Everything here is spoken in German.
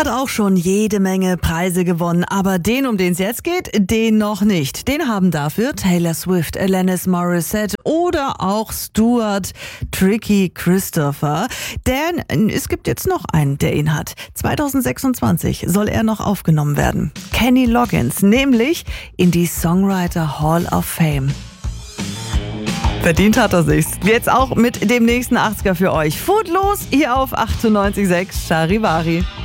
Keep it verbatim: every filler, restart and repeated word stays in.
hat auch schon jede Menge Preise gewonnen, aber den, um den es jetzt geht, den noch nicht. Den haben dafür Taylor Swift, Alanis Morissette oder auch Stuart Tricky Christopher. Denn es gibt jetzt noch einen, der ihn hat. zwanzig sechsundzwanzig soll er noch aufgenommen werden. Kenny Loggins, nämlich in die Songwriter Hall of Fame. Verdient hat er sich's. Jetzt auch mit dem nächsten achtziger für euch. Footloose hier auf achtundneunzig Komma sechs Charivari.